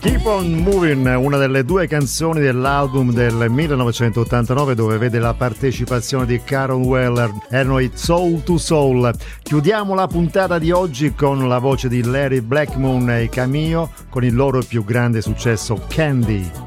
Keep on Moving, una delle due canzoni dell'album del 1989 dove vede la partecipazione di Caron Weller, erano i Soul to Soul. Chiudiamo la puntata di oggi con la voce di Larry Blackmon e Cameo con il loro più grande successo Candy.